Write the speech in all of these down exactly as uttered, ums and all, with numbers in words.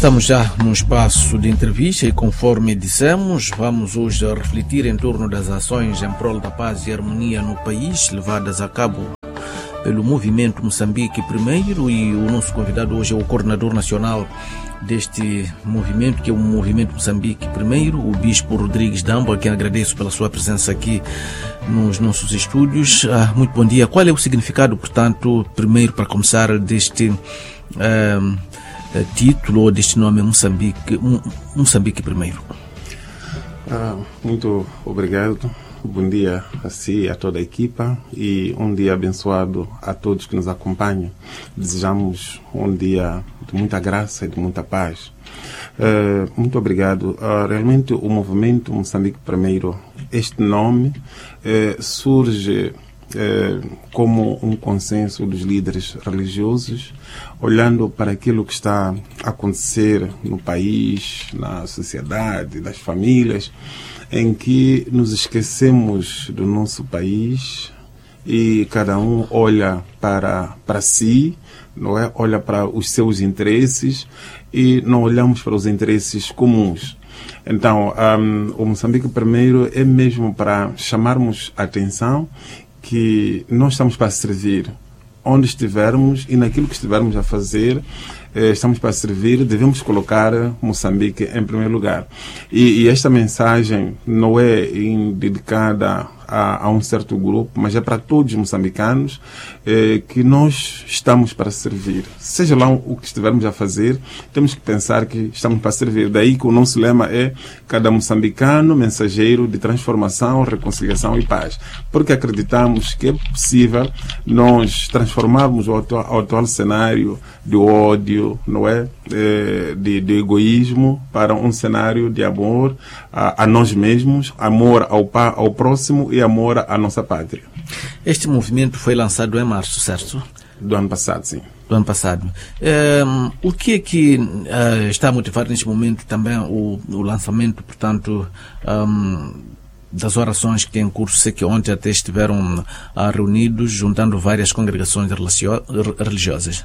Estamos já num espaço de entrevista e, conforme dissemos, vamos hoje refletir em torno das ações em prol da paz e harmonia no país, levadas a cabo pelo Movimento Moçambique Primeiro, e o nosso convidado hoje é o coordenador nacional deste movimento, que é o Movimento Moçambique Primeiro, o Bispo Rodrigues Dambo, a quem agradeço pela sua presença aqui nos nossos estúdios. Ah, muito bom dia. Qual é o significado, portanto, primeiro, para começar, deste ah, título ou deste nome Moçambique, Moçambique Primeiro? Ah, muito obrigado. Bom dia a si e a toda a equipa, e um dia abençoado a todos que nos acompanham. Desejamos um dia de muita graça e de muita paz. Uh, muito obrigado. Uh, realmente o movimento Moçambique Primeiro, este nome uh, surge uh, como um consenso dos líderes religiosos, olhando para aquilo que está a acontecer no país, na sociedade, das famílias, em que nos esquecemos do nosso país e cada um olha para, para si, não é? Olha para os seus interesses e não olhamos para os interesses comuns. Então, um, o Moçambique Primeiro é mesmo para chamarmos a atenção que nós estamos para servir onde estivermos e naquilo que estivermos a fazer. Estamos para servir, devemos colocar Moçambique em primeiro lugar. E, e esta mensagem não é dedicada a, a um certo grupo, mas é para todos os moçambicanos eh, que nós estamos para servir. Seja lá o que estivermos a fazer, temos que pensar que estamos para servir. Daí que o nosso lema é: cada moçambicano mensageiro de transformação, reconciliação e paz. Porque acreditamos que é possível nós transformarmos o atual, o atual cenário de ódio, não é? De, de egoísmo, para um cenário de amor a, a nós mesmos, amor ao, ao próximo e amor à nossa pátria. Este movimento foi lançado em março, certo? Do ano passado, sim. Do ano passado. Um, o que é que uh, está a motivar neste momento também o, o lançamento, portanto, um, das orações que têm curso? Sei que ontem até estiveram uh, reunidos, juntando várias congregações religiosas.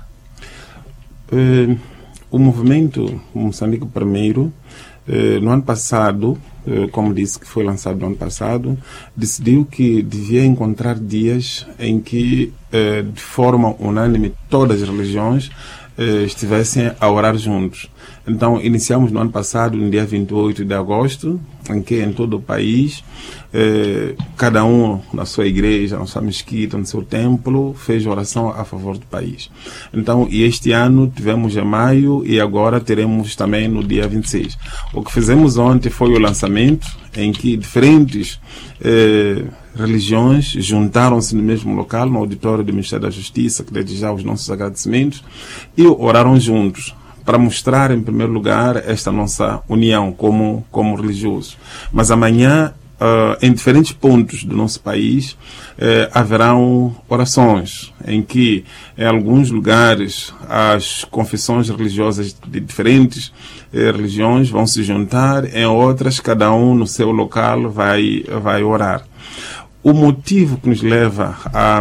Uh, o movimento Moçambique Primeiro, uh, no ano passado, uh, como disse que foi lançado no ano passado, decidiu que devia encontrar dias em que, uh, de forma unânime, todas as religiões uh, estivessem a orar juntos. Então, iniciamos no ano passado, no dia vinte e oito de agosto, em que em todo o país, eh, cada um na sua igreja, na sua mesquita, no seu templo, fez oração a favor do país. Então, e este ano tivemos em maio e agora teremos também no dia vinte e seis. O que fizemos ontem foi o lançamento, em que diferentes eh, religiões juntaram-se no mesmo local, no auditório do Ministério da Justiça, que desde já os nossos agradecimentos, e oraram juntos, para mostrar, em primeiro lugar, esta nossa união como, como religiosos. Mas amanhã, uh, em diferentes pontos do nosso país, uh, haverão orações, em que, em alguns lugares, as confissões religiosas de diferentes uh, religiões vão se juntar, em outras, cada um no seu local vai, vai orar. O motivo que nos leva à,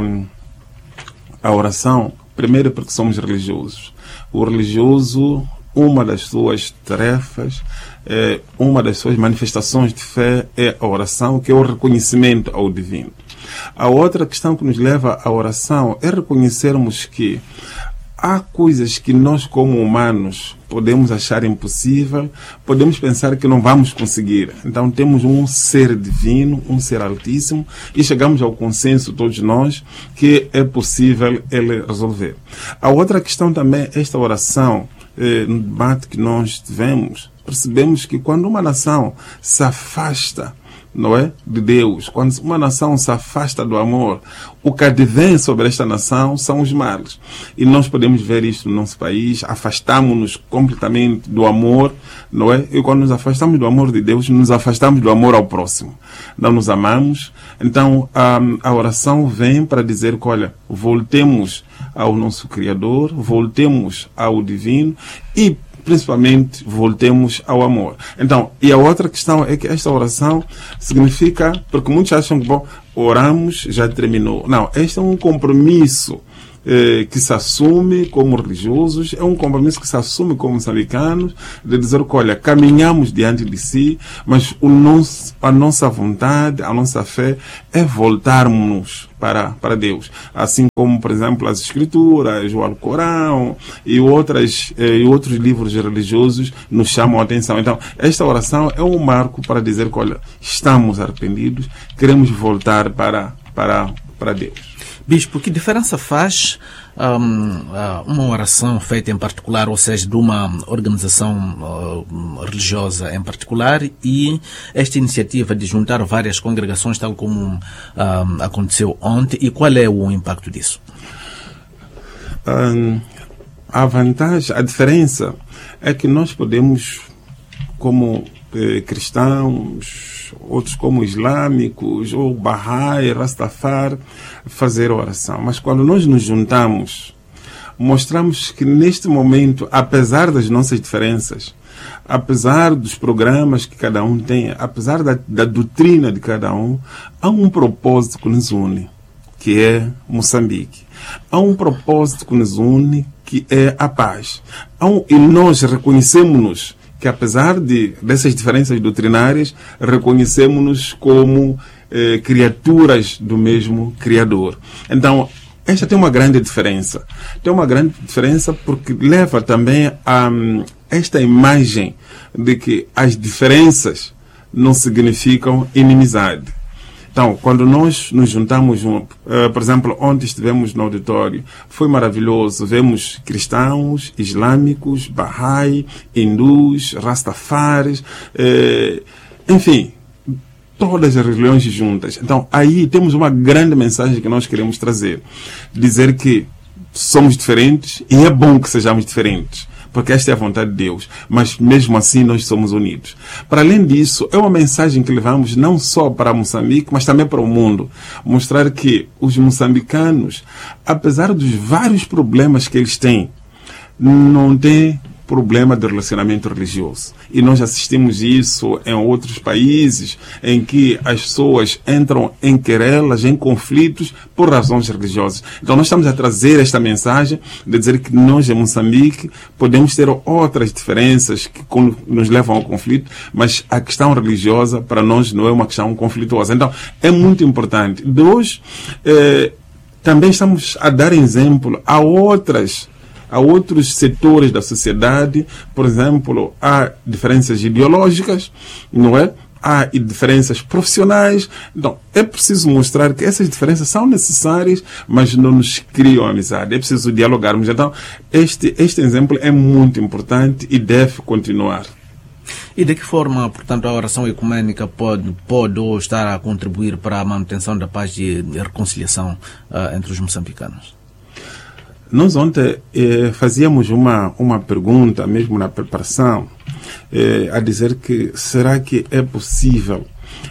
à oração, primeiro, porque somos religiosos. O religioso, uma das suas tarefas, é, uma das suas manifestações de fé é a oração, que é o reconhecimento ao divino. A outra questão que nos leva à oração é reconhecermos que há coisas que nós, como humanos, podemos achar impossível, podemos pensar que não vamos conseguir. Então temos um ser divino, um ser altíssimo, e chegamos ao consenso, todos nós, que é possível ele resolver. A outra questão também, esta oração, eh, no debate que nós tivemos, percebemos que quando uma nação se afasta, não é, de Deus, quando uma nação se afasta do amor, o que advém sobre esta nação são os males. E nós podemos ver isto no nosso país, afastamos-nos completamente do amor, não é? E quando nos afastamos do amor de Deus, nos afastamos do amor ao próximo. Não nos amamos. Então, a, a oração vem para dizer que, olha, voltemos ao nosso Criador, voltemos ao Divino e principalmente voltemos ao amor. Então, e a outra questão é que esta oração significa, porque muitos acham que, bom, oramos, já terminou. Não, este é um compromisso eh, que se assume como religiosos, é um compromisso que se assume como moçambicanos, de dizer que, olha, caminhamos diante de si, mas o nosso, a nossa vontade, a nossa fé é voltarmos para, para Deus. Assim como, por exemplo, as Escrituras, o Alcorão e, outras, eh, e outros livros religiosos nos chamam a atenção. Então, esta oração é um marco para dizer que, olha, estamos arrependidos, queremos voltar para, para, para Deus. Bispo, que diferença faz um, uma oração feita em particular, ou seja, de uma organização uh, religiosa em particular, e esta iniciativa de juntar várias congregações, tal como um, aconteceu ontem, e qual é o impacto disso? Um, a vantagem, a diferença é que nós podemos, como eh, cristãos, outros como islâmicos, ou Bahá'í, Rastafari, fazer oração. Mas quando nós nos juntamos, mostramos que neste momento, apesar das nossas diferenças, apesar dos programas que cada um tem, apesar da, da doutrina de cada um, há um propósito que nos une, que é Moçambique. Há um propósito que nos une, que é a paz. Há um, e nós reconhecemos-nos que, apesar de, dessas diferenças doutrinárias, reconhecemos-nos como eh, criaturas do mesmo Criador. Então, esta tem uma grande diferença. Tem uma grande diferença porque leva também a um, esta imagem de que as diferenças não significam inimizade. Então, quando nós nos juntamos juntos, uh, por exemplo, ontem estivemos no auditório, foi maravilhoso, vemos cristãos, islâmicos, Bahá'í, hindus, Rastafaris, uh, enfim, todas as religiões juntas. Então, aí temos uma grande mensagem que nós queremos trazer. Dizer que somos diferentes e é bom que sejamos diferentes, porque esta é a vontade de Deus, mas mesmo assim nós somos unidos. Para além disso, é uma mensagem que levamos não só para Moçambique, mas também para o mundo. Mostrar que os moçambicanos, apesar dos vários problemas que eles têm, não têm problema de relacionamento religioso. E nós assistimos isso em outros países em que as pessoas entram em querelas, em conflitos por razões religiosas. Então nós estamos a trazer esta mensagem de dizer que nós em Moçambique podemos ter outras diferenças que nos levam ao conflito, mas a questão religiosa para nós não é uma questão conflituosa. Então é muito importante. De hoje, eh, também estamos a dar exemplo a outras Há outros setores da sociedade, por exemplo, há diferenças ideológicas, não é? Há diferenças profissionais. Então, é preciso mostrar que essas diferenças são necessárias, mas não nos criam amizade. É preciso dialogarmos. Então, este, este exemplo é muito importante e deve continuar. E de que forma, portanto, a oração ecumênica pode, pode ou estar a contribuir para a manutenção da paz e reconciliação uh, entre os moçambicanos? Nós ontem eh, fazíamos uma, uma pergunta, mesmo na preparação, eh, a dizer que será que é possível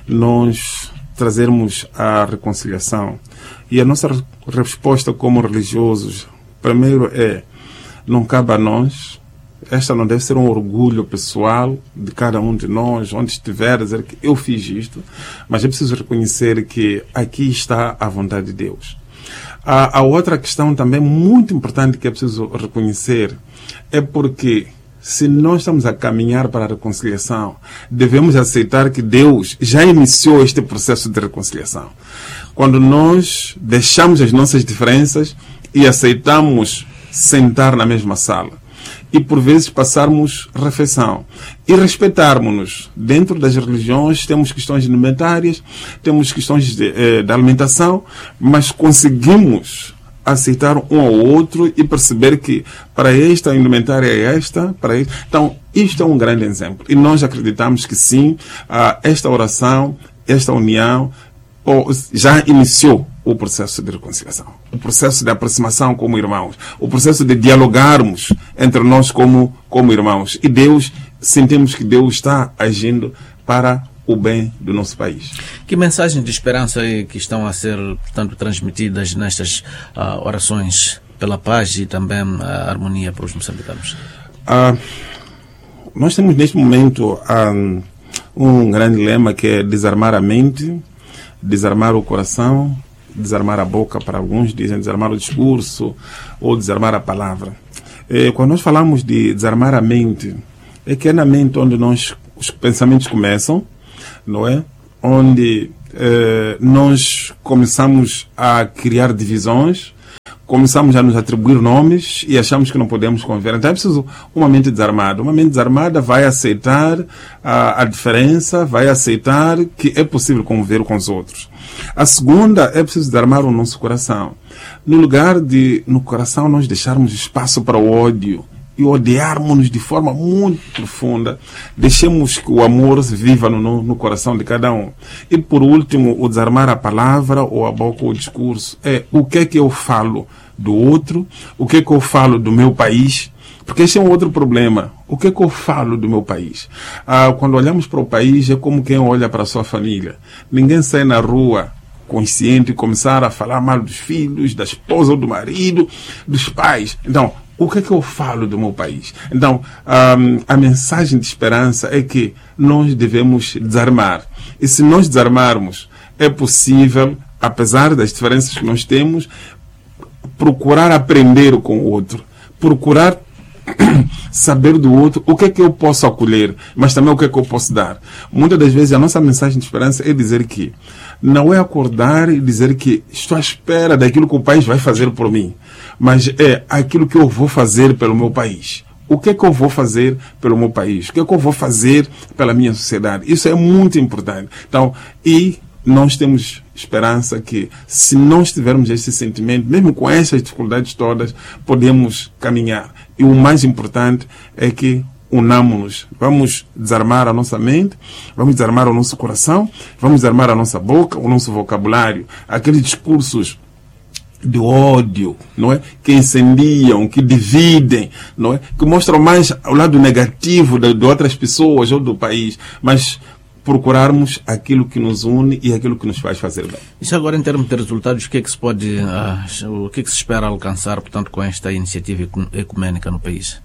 nós trazermos a reconciliação? E a nossa resposta como religiosos, primeiro é, não cabe a nós, esta não deve ser um orgulho pessoal de cada um de nós, onde estiver, a dizer que eu fiz isto, mas é preciso reconhecer que aqui está a vontade de Deus. A, a outra questão também muito importante que é preciso reconhecer é porque se nós estamos a caminhar para a reconciliação, devemos aceitar que Deus já iniciou este processo de reconciliação. Quando nós deixamos as nossas diferenças e aceitamos sentar na mesma sala e por vezes passarmos refeição e respeitarmos-nos. Dentro das religiões temos questões alimentares, temos questões de, eh, de alimentação, mas conseguimos aceitar um ao outro e perceber que para esta alimentária é esta, para esta. Então, isto é um grande exemplo. E nós acreditamos que sim, ah, esta oração, esta união, oh, já iniciou o processo de reconciliação, o processo de aproximação como irmãos, o processo de dialogarmos entre nós como, como irmãos. E Deus, sentimos que Deus está agindo para o bem do nosso país. Que mensagens de esperança é que estão a ser, portanto, transmitidas nestas uh, orações pela paz e também a harmonia para os moçambicanos? Uh, nós temos neste momento um, um grande lema que é desarmar a mente, desarmar o coração desarmar a boca, para alguns dizem desarmar o discurso ou desarmar a palavra. É, quando nós falamos de desarmar a mente, é que é na mente onde nós, os pensamentos começam, não é? Onde é, nós começamos a criar divisões, começamos a nos atribuir nomes e achamos que não podemos conviver. Então é preciso uma mente desarmada. Uma mente desarmada vai aceitar a, a diferença, vai aceitar que é possível conviver com os outros. A segunda, é preciso desarmar o nosso coração. No lugar de, no coração, nós deixarmos espaço para o ódio e odiarmos-nos de forma muito profunda, deixemos que o amor viva no, no coração de cada um. E por último, o desarmar a palavra ou a boca ou o discurso é o que é que eu falo do outro, o que é que eu falo do meu país, porque esse é um outro problema. O que é que eu falo do meu país? Ah, quando olhamos para o país, é como quem olha para a sua família. Ninguém sai na rua consciente e começar a falar mal dos filhos, da esposa ou do marido, dos pais. Então, o que é que eu falo do meu país? Então, um, a mensagem de esperança é que nós devemos desarmar. E se nós desarmarmos, é possível, apesar das diferenças que nós temos, procurar aprender com o outro, procurar saber do outro o que é que eu posso acolher, mas também o que é que eu posso dar. Muitas das vezes a nossa mensagem de esperança é dizer que não é acordar e dizer que estou à espera daquilo que o país vai fazer por mim, mas é aquilo que eu vou fazer pelo meu país. O que é que eu vou fazer pelo meu país? O que é que eu vou fazer pela minha sociedade? Isso é muito importante. Então, e nós temos esperança que, se nós tivermos esse sentimento, mesmo com essas dificuldades todas, podemos caminhar. E o mais importante é que unamos-nos. Vamos desarmar a nossa mente, vamos desarmar o nosso coração, vamos desarmar a nossa boca, o nosso vocabulário. Aqueles discursos de ódio, não é? Que incendiam, que dividem, não é? Que mostram mais o lado negativo de, de outras pessoas ou do país, mas procurarmos aquilo que nos une e aquilo que nos faz fazer bem. Isso agora, em termos de resultados, o que é que se pode, uh, o que é que se espera alcançar, portanto, com esta iniciativa ecuménica no país?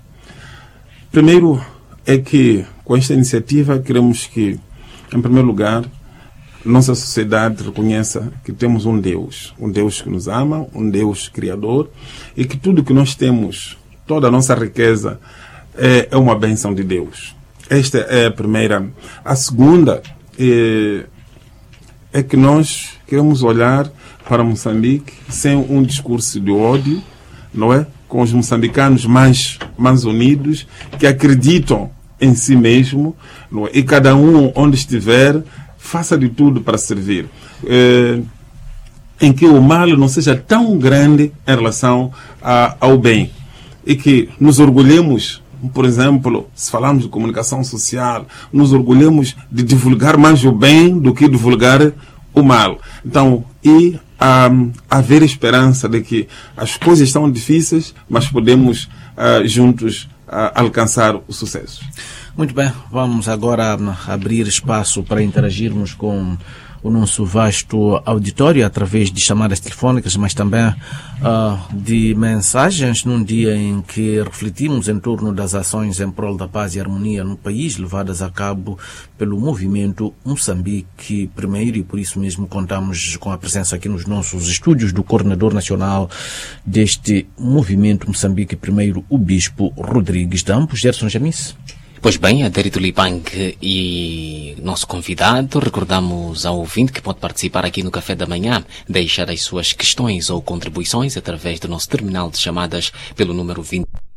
Primeiro é que, com esta iniciativa, queremos que, em primeiro lugar, nossa sociedade reconheça que temos um Deus, um Deus que nos ama, um Deus criador, e que tudo que nós temos, toda a nossa riqueza, é, é uma bênção de Deus. Esta é a primeira. A segunda é, é que nós queremos olhar para Moçambique sem um discurso de ódio, não é? Com os moçambicanos mais, mais unidos, que acreditam em si mesmo, não é? E cada um, onde estiver, faça de tudo para servir. É, em que o mal não seja tão grande em relação a, ao bem. E que nos orgulhemos, por exemplo, se falarmos de comunicação social, nos orgulhemos de divulgar mais o bem do que divulgar o mal. Então, e um, haver esperança de que as coisas estão difíceis, mas podemos uh, juntos uh, alcançar o sucesso. Muito bem, vamos agora abrir espaço para interagirmos com o nosso vasto auditório através de chamadas telefónicas, mas também uh, de mensagens num dia em que refletimos em torno das ações em prol da paz e harmonia no país, levadas a cabo pelo movimento Moçambique Primeiro, e por isso mesmo contamos com a presença aqui nos nossos estúdios do coordenador nacional deste movimento Moçambique Primeiro, o Bispo Rodrigues Dampos. Gerson Jamis. Pois bem, Adérito Lipang e nosso convidado, recordamos ao ouvinte que pode participar aqui no Café da Manhã, deixar as suas questões ou contribuições através do nosso terminal de chamadas pelo número vinte.